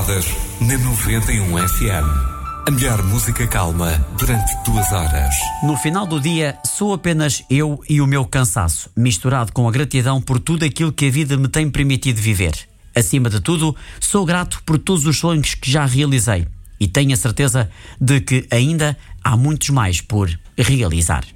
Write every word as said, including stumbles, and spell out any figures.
Baladas na noventa e um F M. A melhor música calma durante duas horas. No final do dia, sou apenas eu e o meu cansaço, misturado com a gratidão por tudo aquilo que a vida me tem permitido viver. Acima de tudo, sou grato por todos os sonhos que já realizei e tenho a certeza de que ainda há muitos mais por realizar.